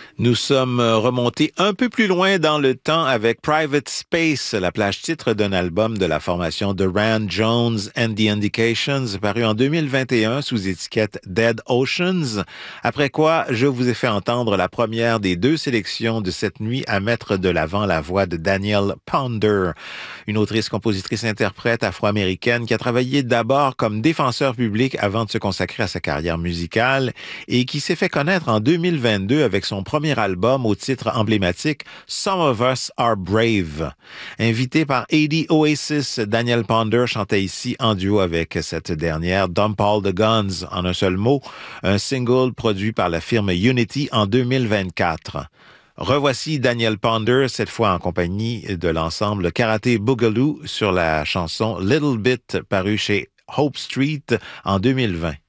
Nous sommes remontés un peu plus loin dans le temps avec Private Space, la plage titre d'un album de la formation The Rand Jones and the Indications, paru en 2021 sous étiquette Dead Oceans. Après quoi, je vous ai fait entendre la première des deux sélections de cette nuit à mettre de l'avant la voix de Danielle Pounder, une autrice, compositrice, interprète afro-américaine qui a travaillé d'abord comme défenseur public avant de se consacrer à sa carrière musicale et qui s'est fait connaître en 2022 avec son premier album au titre emblématique Some of Us Are Brave. Invité par AD Oasis, Danielle Pounder chantait ici en duo avec cette dernière Dump All the Guns en un seul mot, un single produit par la firme Unity en 2024. Revoici Danielle Pounder, cette fois en compagnie de l'ensemble Karate Boogaloo sur la chanson Little Bit parue chez Hope Street en 2020.